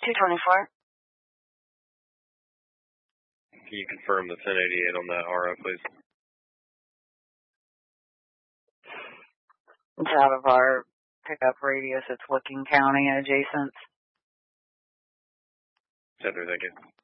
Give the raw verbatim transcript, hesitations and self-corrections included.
two twenty-four. Can you confirm the ten eighty-eight on that R O, please? It's out of our pickup radius. It's Licking County adjacent. ten three, thank you.